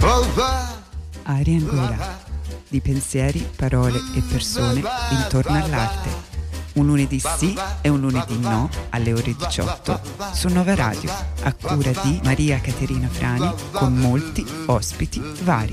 Aria Angola, di pensieri, parole e persone intorno all'arte. Un lunedì sì e un lunedì no alle ore 18 su Nova Radio, a cura di Maria Caterina Frani, con molti ospiti vari.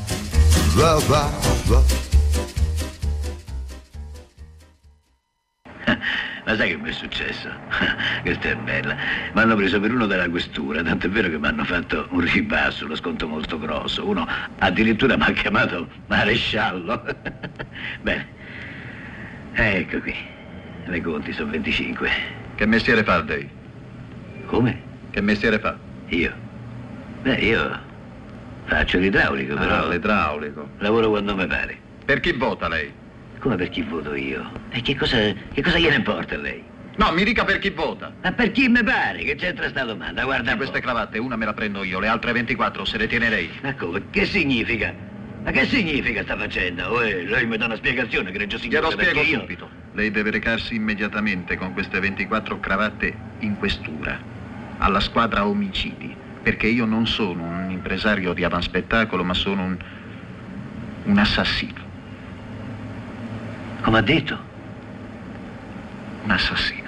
Ma sai che mi è successo? Questa è bella. Mi hanno preso per uno della questura, tant'è vero che mi hanno fatto un ribasso, uno sconto molto grosso. Uno addirittura mi ha chiamato maresciallo. Bene, ecco qui. Le conti sono 25. Che mestiere fa lei? Come? Che mestiere fa? Io? Beh, io faccio l'idraulico, però. L'idraulico. Lavoro quando mi pare. Per chi vota lei? Come per chi voto io? E che cosa gliene importa a lei? No, mi dica per chi vota. Ma per chi mi pare? Che c'entra sta domanda? Guarda, Queste cravatte, una me la prendo io, le altre 24 se le tiene lei. Ma come? Che significa? Ma che significa sta faccenda? Lei mi dà una spiegazione, greggio signore. Glielo spiego io... subito. Lei deve recarsi immediatamente con queste 24 cravatte in questura, alla squadra omicidi, perché io non sono un impresario di avanspettacolo, ma sono un assassino. Come ha detto? Un assassino.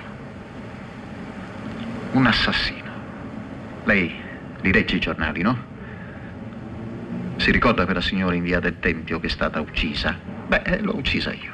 Un assassino. Lei li legge i giornali, no? Si ricorda quella signora in via del Tempio che è stata uccisa? Beh, l'ho uccisa io.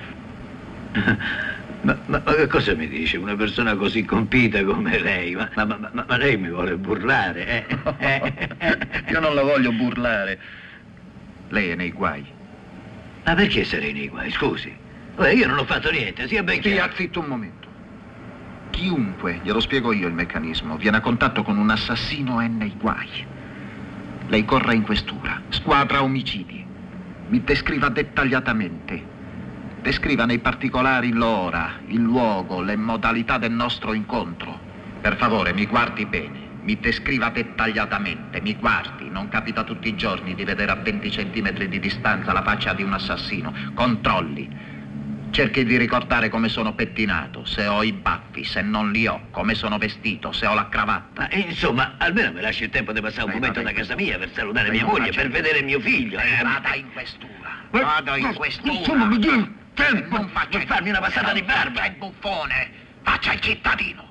Ma che cosa mi dice? Una persona così compita come lei? Ma lei mi vuole burlare, Io non la voglio burlare. Lei è nei guai. Ma perché sarei nei guai? Scusi. Io non ho fatto niente, sia ben chiaro. Stia zitto un momento. Chiunque, glielo spiego io il meccanismo, viene a contatto con un assassino è nei guai. Lei corra in questura, squadra omicidi. Mi descriva dettagliatamente. Descriva nei particolari l'ora, il luogo, le modalità del nostro incontro. Per favore, mi guardi bene. Mi descriva dettagliatamente, mi guardi. Non capita tutti i giorni di vedere a 20 centimetri di distanza la faccia di un assassino. Controlli. Cerchi di ricordare come sono pettinato, se ho i baffi, se non li ho, come sono vestito, se ho la cravatta. Ma insomma, almeno mi lasci il tempo di passare un momento da casa mia per salutare mia moglie, per vedere mio figlio. Vada in questura. Vada in questura. Insomma, mi dia il tempo Non faccia per farmi una passata di barba. Faccia il buffone. Faccia il cittadino.